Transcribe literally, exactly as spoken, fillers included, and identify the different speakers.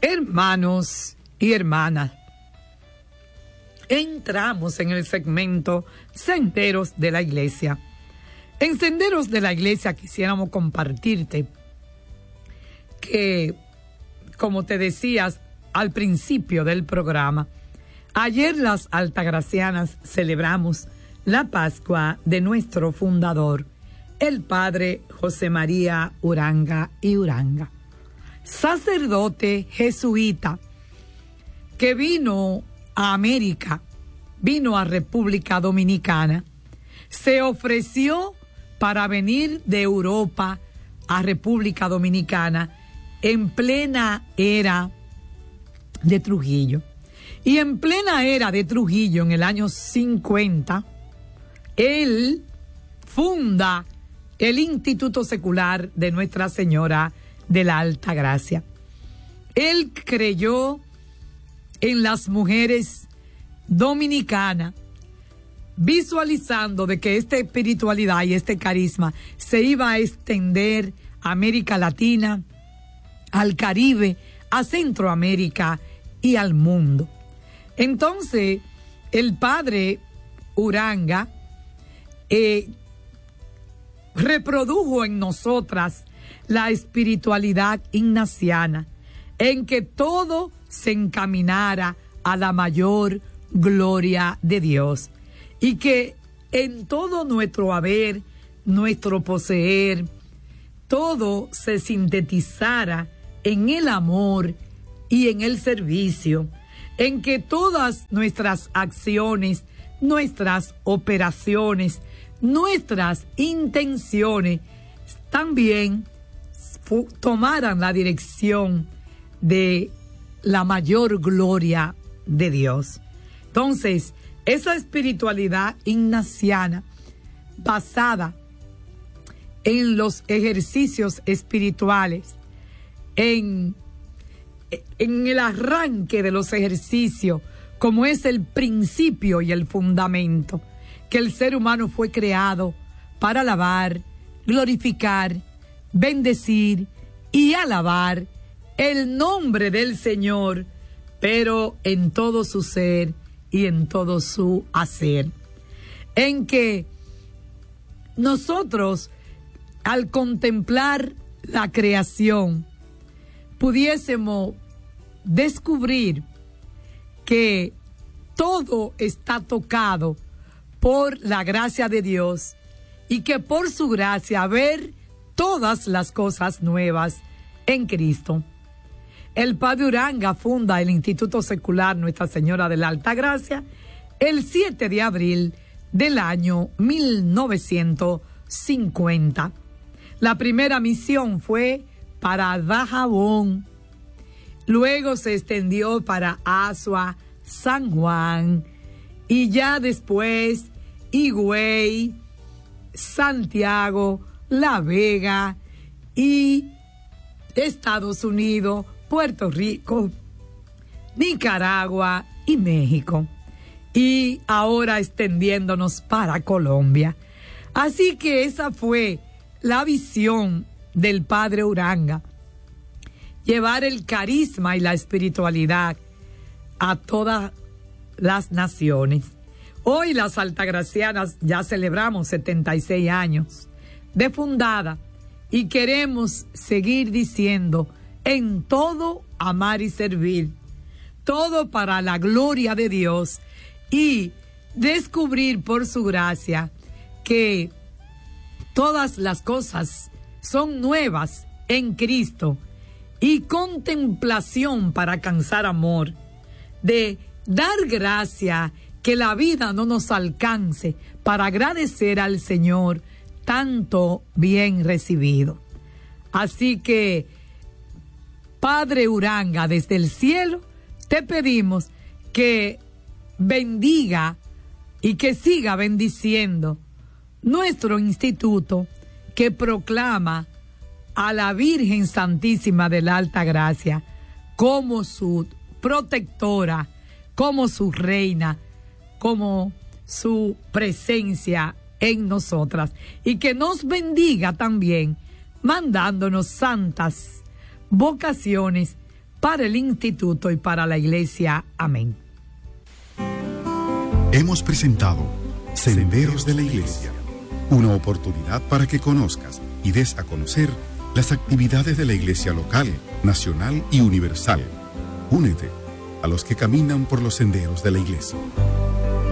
Speaker 1: Hermanos y hermanas, entramos en el segmento Senderos de la Iglesia. En Senderos de la Iglesia quisiéramos compartirte que, como te decías al principio del programa, ayer las altagracianas celebramos la Pascua de nuestro fundador, el Padre José María Uranga y Uranga, sacerdote jesuita que vino a América, vino a República Dominicana, se ofreció para venir de Europa a República Dominicana en plena era de Trujillo. Y en plena era de Trujillo, en el año cincuenta, él funda el Instituto Secular de Nuestra Señora de la Alta Gracia. Él creyó en las mujeres dominicanas, visualizando de que esta espiritualidad y este carisma se iba a extender a América Latina, al Caribe, a Centroamérica y al mundo. Entonces, el padre Uranga eh, reprodujo en nosotras la espiritualidad ignaciana, en que todo se encaminara a la mayor gloria de Dios, y que en todo nuestro haber, nuestro poseer, todo se sintetizara en el amor y en el servicio, en que todas nuestras acciones, nuestras operaciones, nuestras intenciones también tomaran la dirección de la mayor gloria de Dios. Entonces, esa espiritualidad ignaciana basada en los ejercicios espirituales, en, en el arranque de los ejercicios, como es el principio y el fundamento, que el ser humano fue creado para alabar, glorificar, bendecir y alabar el nombre del Señor, pero en todo su ser y en todo su hacer. En que nosotros, al contemplar la creación, pudiésemos descubrir que todo está tocado por la gracia de Dios, y que por su gracia ver todas las cosas nuevas en Cristo. El padre Uranga funda el Instituto Secular Nuestra Señora de la Alta Gracia el siete de abril del año mil novecientos cincuenta. La primera misión fue para Dajabón, luego se extendió para Azua, San Juan, y ya después Higüey, Santiago, La Vega y Estados Unidos, Puerto Rico, Nicaragua y México. Y ahora extendiéndonos para Colombia. Así que esa fue la visión del padre Uranga: llevar el carisma y la espiritualidad a todas las naciones. Hoy las altagracianas ya celebramos setenta y seis años de fundada, y queremos seguir diciendo: en todo amar y servir, todo para la gloria de Dios, y descubrir por su gracia que todas las cosas son nuevas en Cristo, y contemplación para alcanzar amor, de dar gracia, que la vida no nos alcance, para agradecer al Señor tanto bien recibido. Así que, Padre Uranga, desde el cielo te pedimos que bendiga y que siga bendiciendo nuestro instituto, que proclama a la Virgen Santísima de la Alta Gracia como su protectora, como su reina, como su presencia en nosotras, y que nos bendiga también mandándonos santas vocaciones para el instituto y para la iglesia. Amén.
Speaker 2: Hemos presentado Senderos de la Iglesia, una oportunidad para que conozcas y des a conocer las actividades de la iglesia local, nacional y universal. Únete a los que caminan por los senderos de la iglesia.